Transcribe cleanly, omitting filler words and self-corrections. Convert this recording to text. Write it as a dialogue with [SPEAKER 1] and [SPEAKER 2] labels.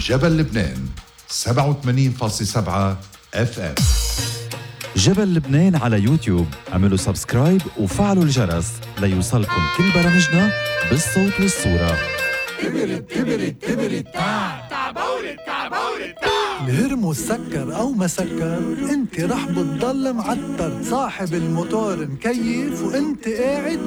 [SPEAKER 1] جبل لبنان 87.7 FM.
[SPEAKER 2] جبل لبنان على يوتيوب، اعملوا سبسكرايب وفعلوا الجرس ليوصلكم كل برامجنا بالصوت والصورة.
[SPEAKER 3] الهرمو سكر أو مسكر، انت رح بتضل معتر، صاحب الموتور مكيف وانت قاعد